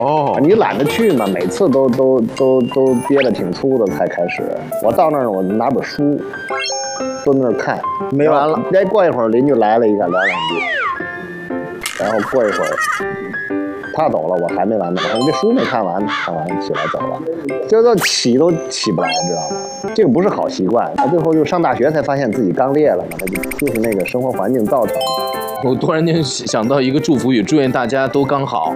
哦， 你懒得去嘛，每次都憋得挺粗的才开始。我到那儿我拿本书，蹲那儿看， 没完了。 再过一会儿邻居来了一个聊两句，然后过一会儿他走了，我还没完呢，我这书没看完，看完起来走了，这都起都起不来，知道吗？这个不是好习惯。他最后就上大学才发现自己刚裂了嘛，他就是那个生活环境造成的。 我突然间想到一个祝福语，祝愿大家都刚好。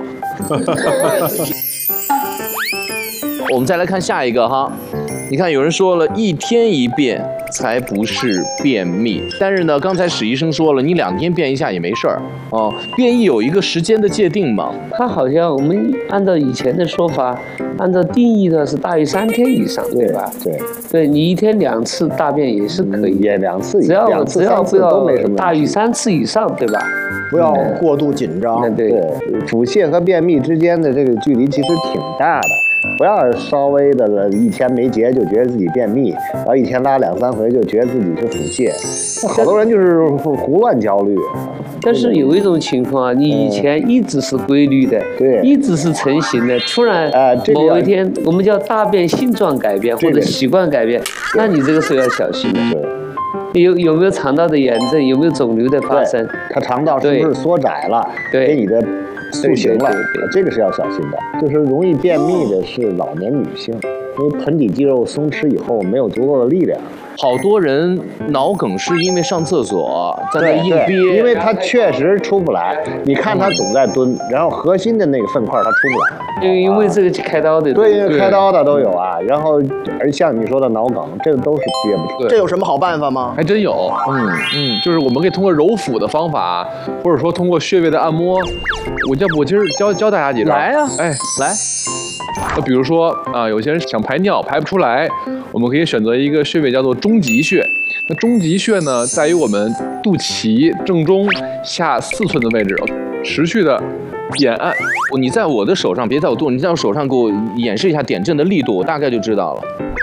我们再来看下一个哈，你看有人说了1天1便才不是便秘，但是呢，刚才史医生说了，你2天便一下也没事儿哦。便意有一个时间的界定吗？ 它好像我们按照以前的说法，按照定义的是大于3天以上，对吧？对，你1天2次大便也是可以， 也2次， 只要不要都没什么大于3次以上，对吧？ 不要过度紧张。 对， 腹泻和便秘之间的这个距离其实挺大的。不要稍微的1天没结就觉得自己便秘，然后1天拉2、3回就觉得自己是腹泻，好多人就是胡乱焦虑。 但是有一种情况啊，你以前一直是规律的， 对， 一直是成型的，突然某一天我们叫大便性状改变或者习惯改变，那你这个时候要小心了。有没有肠道的炎症？有没有肿瘤的发生？ 它肠道是不是缩窄了？给你的塑形了，这个是要小心的。就是容易便秘的是老年女性，因为盆底肌肉松弛以后没有足够的力量。 好多人脑梗是因为上厕所在那硬憋， 因为他确实出不来。你看他总在蹲，然后核心的那个粪块他出不来。 因为这个开刀的， 对，因为开刀的都有啊。然后而像你说的脑梗，这个都是憋不出。 这有什么好办法吗？ 还真有，就是我们可以通过揉腹的方法，或者说通过穴位的按摩。我今儿教大家几招。 来啊， 来。那比如说啊，有些人想排尿排不出来，我们可以选择一个穴位叫做中极穴。那中极穴呢，在于我们肚脐正中下4寸的位置，持续的点按。你在我的手上，别在我肚，你在我手上给我演示一下点阵的力度，我大概就知道了。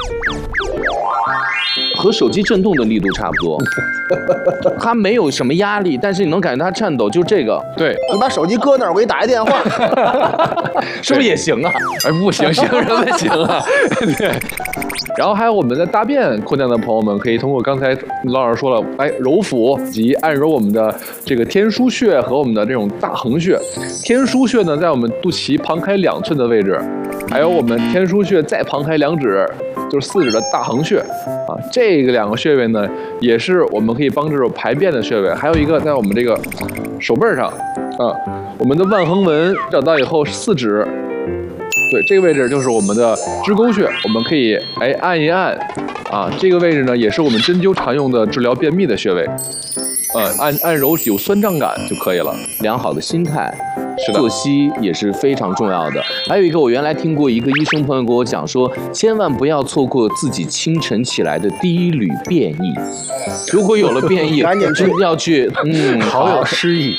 和手机震动的力度差不多，它没有什么压力，但是你能感觉它颤抖，就这个。对， 你把手机搁那儿，我给你打一电话， 是不是也行啊？哎，不行，行什么行啊？对。然后还有我们的大便困难的朋友们，可以通过刚才老师说了，揉腹及按揉我们的这个天枢穴和我们的这种大横穴。天枢穴呢，在我们肚脐旁开2寸的位置，还有我们天枢穴再旁开2指，就是4指的大横穴啊。这个2个穴位呢，也是我们可以帮助排便的穴位。还有一个在我们这个手背上啊，我们的腕横纹找到以后4指。对，这个位置就是我们的支沟穴，我们可以按一按，啊，这个位置呢也是我们针灸常用的治疗便秘的穴位，按揉有酸胀感就可以了。良好的心态，作息也是非常重要的。还有一个，我原来听过一个医生朋友跟我讲说，千万不要错过自己清晨起来的第一缕便意。如果有了便意， 赶紧要去， 好有诗意，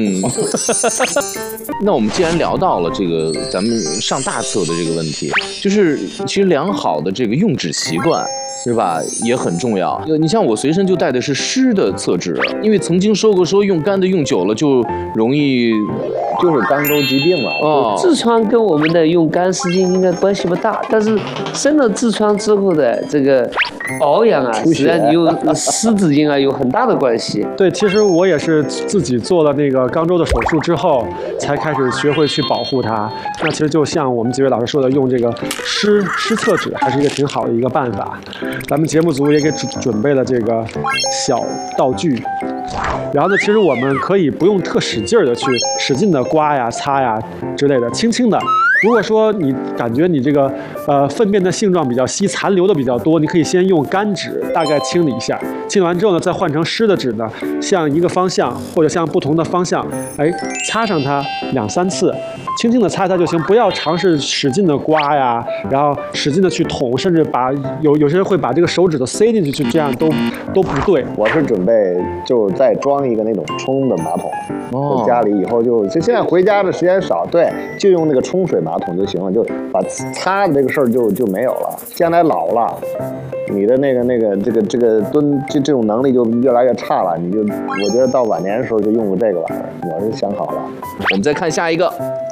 那我们既然聊到了这个咱们上大厕的这个问题，就是其实良好的这个用纸习惯，是吧，也很重要。你像我随身就带的是湿的厕纸，因为曾经说用干的用久了就容易就是肛周疾病嘛。 痔疮跟我们的用干湿巾应该关系不大，但是生了痔疮之后的这个保养啊，实际上用湿纸巾啊有很大的关系。 对，其实我也是自己做了那个肛周的手术之后，才开始学会去保护它。那其实就像我们几位老师说的，用这个湿厕纸还是一个挺好的一个办法。咱们节目组也给准备了这个小道具，然后呢，其实我们可以不用特使劲的去使劲的刮呀、擦呀之类的，轻轻的。如果说你感觉你这个粪便的性状比较稀，残留的比较多，你可以先用干纸大概清理一下，清完之后呢，再换成湿的纸呢，向一个方向或者向不同的方向，擦上它2、3次，轻轻的擦它就行，不要尝试使劲的刮呀，然后使劲的去捅，甚至把有些人会把这个手指头塞进去，就这样都不对。 我是准备就再装一个那种冲的马桶，家里以后就现在回家的时间少，对，就用那个冲水马桶就行了，就把擦的这个事儿就没有了。将来老了，你的这个蹲这种能力就越来越差了，我觉得到晚年的时候就用过这个玩意儿。我是想好了。 我们再看下一个，